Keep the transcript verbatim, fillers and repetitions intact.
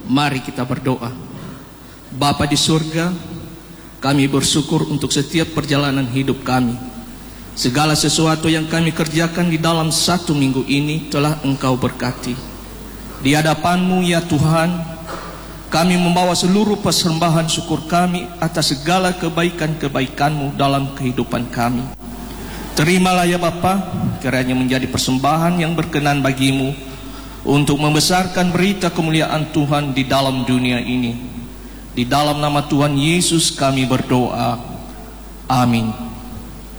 Mari kita berdoa. Bapa di surga, kami bersyukur untuk setiap perjalanan hidup kami. Segala sesuatu yang kami kerjakan di dalam satu minggu ini telah Engkau berkati. Di hadapan-Mu ya Tuhan, kami membawa seluruh persembahan syukur kami atas segala kebaikan-kebaikan-Mu dalam kehidupan kami. Terimalah ya Bapa, kiranya menjadi persembahan yang berkenan bagi-Mu untuk membesarkan berita kemuliaan Tuhan di dalam dunia ini. Di dalam nama Tuhan Yesus kami berdoa. Amin.